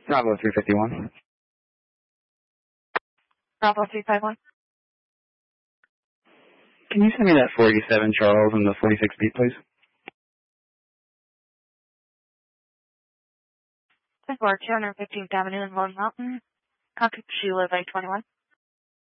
Bravo 351. Bravo 351. Can you send me that 487 Charles and the 46 beat, please? 215th Avenue in Lone Mountain. Contact Sheila by 21.